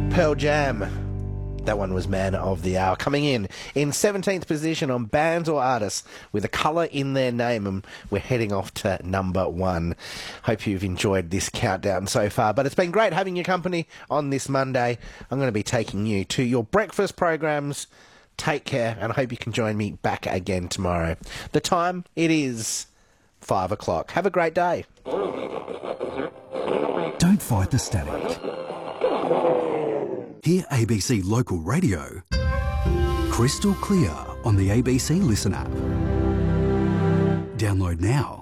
Pearl Jam. That one was Man of the Hour. Coming in 17th position on bands or artists with a colour in their name, and we're heading off to number 1. Hope you've enjoyed this countdown so far, but it's been great having your company on this Monday. I'm going to be taking you to your breakfast programs. Take care, and I hope you can join me back again tomorrow. The time, it is 5 o'clock. Have a great day. Don't fight the static. Hear ABC Local Radio crystal clear on the ABC Listen app. Download now.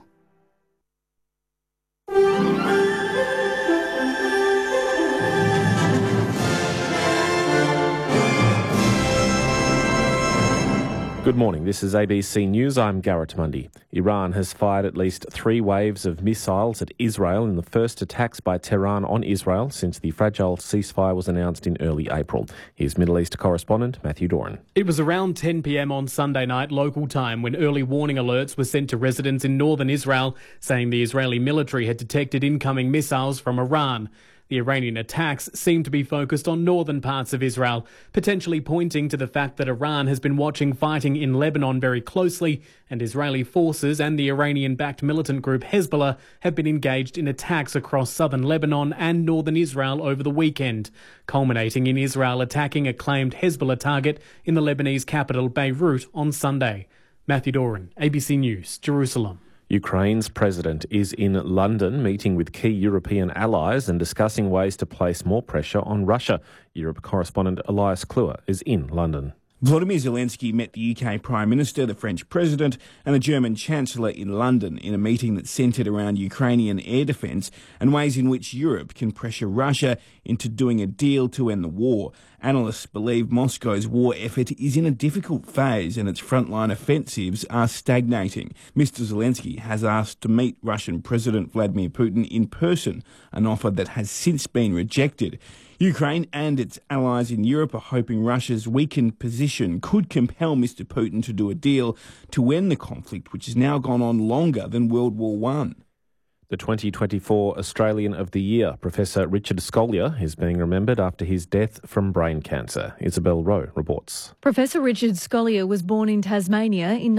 Good morning, this is ABC News. I'm Garrett Mundy. Iran has fired at least 3 waves of missiles at Israel in the first attacks by Tehran on Israel since the fragile ceasefire was announced in early April. Here's Middle East correspondent Matthew Doran. It was around 10 p.m. on Sunday night local time when early warning alerts were sent to residents in northern Israel, saying the Israeli military had detected incoming missiles from Iran. The Iranian attacks seem to be focused on northern parts of Israel, potentially pointing to the fact that Iran has been watching fighting in Lebanon very closely, and Israeli forces and the Iranian-backed militant group Hezbollah have been engaged in attacks across southern Lebanon and northern Israel over the weekend, culminating in Israel attacking a claimed Hezbollah target in the Lebanese capital Beirut on Sunday. Matthew Doran, ABC News, Jerusalem. Ukraine's president is in London meeting with key European allies and discussing ways to place more pressure on Russia. Europe correspondent Elias Kluwer is in London. Volodymyr Zelensky met the UK Prime Minister, the French President and the German Chancellor in London in a meeting that centred around Ukrainian air defence and ways in which Europe can pressure Russia into doing a deal to end the war. Analysts believe Moscow's war effort is in a difficult phase and its frontline offensives are stagnating. Mr. Zelensky has asked to meet Russian President Vladimir Putin in person, an offer that has since been rejected. Ukraine and its allies in Europe are hoping Russia's weakened position could compel Mr. Putin to do a deal to end the conflict, which has now gone on longer than World War I. The 2024 Australian of the Year, Professor Richard Scolyer, is being remembered after his death from brain cancer. Isabel Rowe reports. Professor Richard Scolyer was born in Tasmania in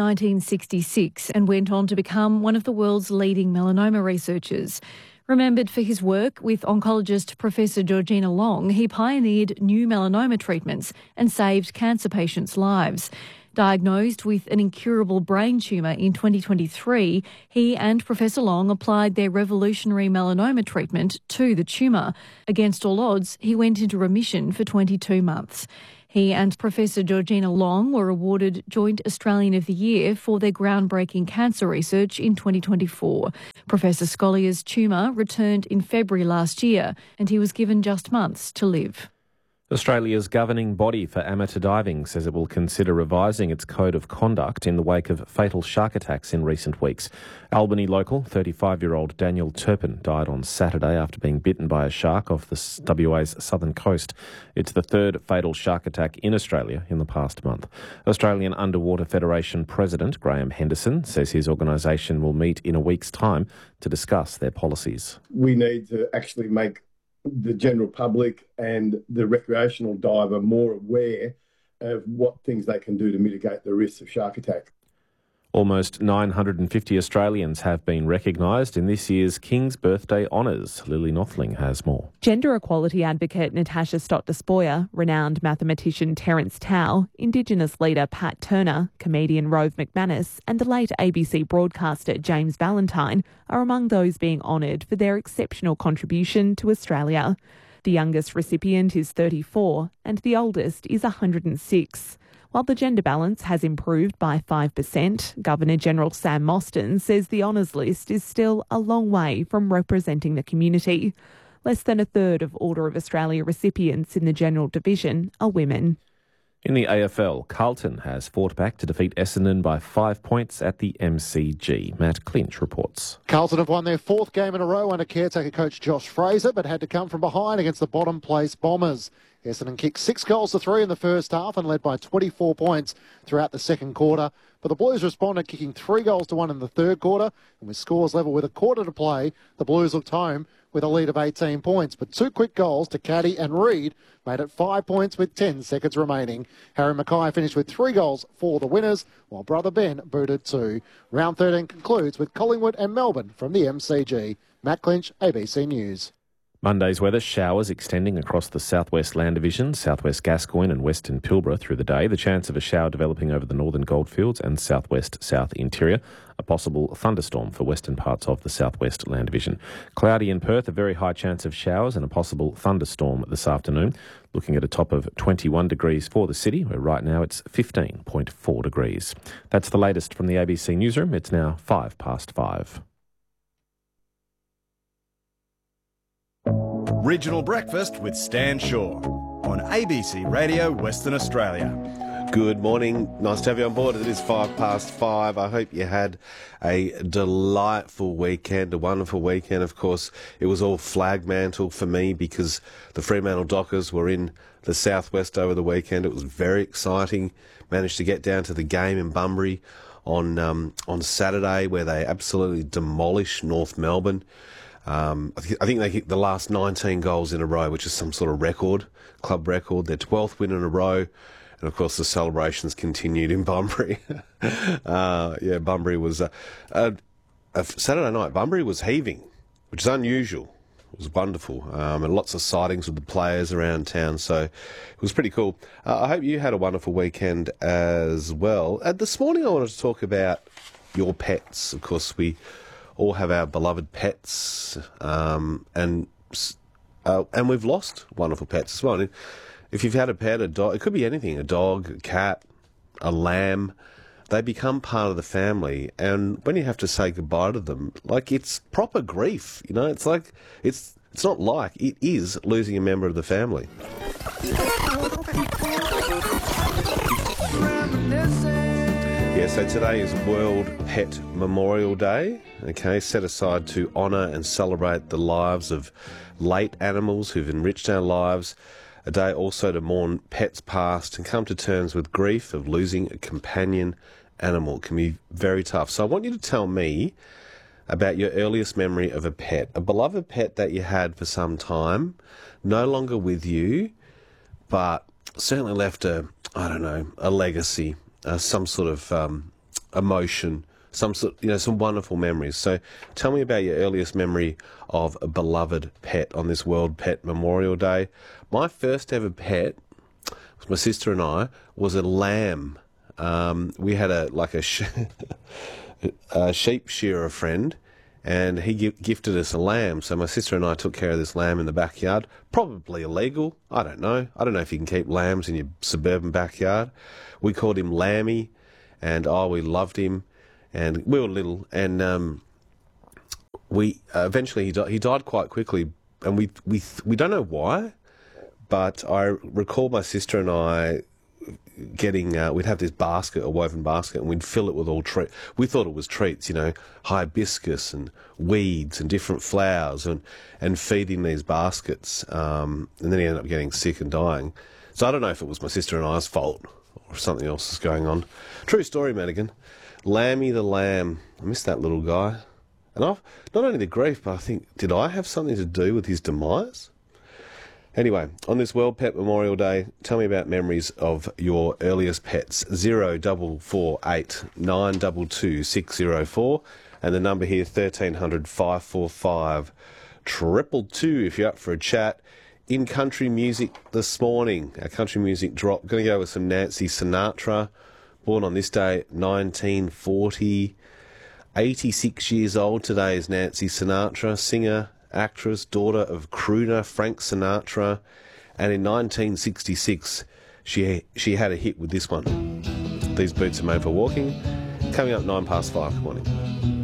1966 and went on to become one of the world's leading melanoma researchers. Remembered for his work with oncologist Professor Georgina Long, he pioneered new melanoma treatments and saved cancer patients' lives. Diagnosed with an incurable brain tumour in 2023, he and Professor Long applied their revolutionary melanoma treatment to the tumour. Against all odds, he went into remission for 22 months. He and Professor Georgina Long were awarded Joint Australian of the Year for their groundbreaking cancer research in 2024. Professor Scolyer's tumour returned in February last year and he was given just months to live. Australia's governing body for amateur diving says it will consider revising its code of conduct in the wake of fatal shark attacks in recent weeks. Albany local 35-year-old Daniel Turpin died on Saturday after being bitten by a shark off the WA's southern coast. It's the third fatal shark attack in Australia in the past month. Australian Underwater Federation President Graham Henderson says his organisation will meet in a week's time to discuss their policies. We need to actually make the general public and the recreational diver more aware of what things they can do to mitigate the risks of shark attack. Almost 950 Australians have been recognised in this year's King's Birthday Honours. Lily Nothling has more. Gender equality advocate Natasha Stott-Despoja, renowned mathematician Terence Tao, Indigenous leader Pat Turner, comedian Rove McManus and the late ABC broadcaster James Valentine are among those being honoured for their exceptional contribution to Australia. The youngest recipient is 34 and the oldest is 106. While the gender balance has improved by 5%, Governor-General Sam Mostyn says the honours list is still a long way from representing the community. Less than a third of Order of Australia recipients in the General Division are women. In the AFL, Carlton has fought back to defeat Essendon by 5 points at the MCG. Matt Clinch reports. Carlton have won their 4th game in a row under caretaker coach Josh Fraser, but had to come from behind against the bottom place Bombers. Essendon kicked 6 goals to 3 in the first half and led by 24 points throughout the second quarter. But the Blues responded, kicking 3 goals to 1 in the third quarter. And with scores level with a quarter to play, the Blues looked home with a lead of 18 points, but 2 quick goals to Caddy and Reid made it 5 points with 10 seconds remaining. Harry Mackay finished with 3 goals for the winners, while brother Ben booted 2. Round 13 concludes with Collingwood and Melbourne from the MCG. Matt Clinch, ABC News. Monday's weather, showers extending across the southwest Land Division, southwest Gascoyne and western Pilbara through the day. The chance of a shower developing over the northern Goldfields and southwest South Interior. A possible thunderstorm for western parts of the southwest Land Division. Cloudy in Perth, a very high chance of showers and a possible thunderstorm this afternoon. Looking at a top of 21 degrees for the city, where right now it's 15.4 degrees. That's the latest from the ABC Newsroom. It's now 5:05. Regional Breakfast with Stan Shaw on ABC Radio Western Australia. Good morning. Nice to have you on board. It is 5:05. I hope you had a delightful weekend, a wonderful weekend. Of course, it was all flag mantle for me because the Fremantle Dockers were in the southwest over the weekend. It was very exciting. Managed to get down to the game in Bunbury on Saturday, where they absolutely demolished North Melbourne. I think they hit the last 19 goals in a row, which is some sort of record, club record. Their 12th win in a row. And, of course, the celebrations continued in Bunbury. Bunbury was... Saturday night, Bunbury was heaving, which is unusual. It was wonderful. And lots of sightings with the players around town, so it was pretty cool. I hope you had a wonderful weekend as well. This morning I wanted to talk about your pets. Of course, we all have our beloved pets, and we've lost wonderful pets as well. If you've had a pet, a dog, it could be anything, a dog, a cat, a lamb, they become part of the family. And when you have to say goodbye to them, like, it's proper grief, you know, it's like, it's not like, it is losing a member of the family. Yeah, so today is World Pet Memorial Day, okay, set aside to honour and celebrate the lives of late animals who've enriched our lives. A day also to mourn pets past and come to terms with grief of losing a companion animal. It can be very tough. So I want you to tell me about your earliest memory of a pet, a beloved pet that you had for some time, no longer with you, but certainly left a legacy, some sort of emotion, some wonderful memories. So tell me about your earliest memory of a beloved pet on this World Pet Memorial Day. My first ever pet, my sister and I, was a lamb. We had a sheep shearer friend, and he gifted us a lamb. So my sister and I took care of this lamb in the backyard. Probably illegal. I don't know. I don't know if you can keep lambs in your suburban backyard. We called him Lammy, and we loved him. And we were little, and we eventually he died quite quickly, and we don't know why, but I recall my sister and I getting we'd have this basket, a woven basket, and we'd fill it with all treats. We thought it was treats, you know, hibiscus and weeds and different flowers, and feeding these baskets, and then he ended up getting sick and dying. So I don't know if it was my sister and I's fault or if something else is going on. True story, Madigan. Lammy the lamb. I miss that little guy. And not only the grief, but I think, did I have something to do with his demise? Anyway, on this World Pet Memorial Day, tell me about memories of your earliest pets. 0448 922 604, and the number here 1300 545 222 if you're up for a chat. In country music this morning, our country music drop. Going to go with some Nancy Sinatra. Born on this day, 1940. 86 years old today is Nancy Sinatra, singer, actress, daughter of crooner Frank Sinatra. And in 1966, she had a hit with this one. These boots are made for walking. Coming up 5:09. Good morning.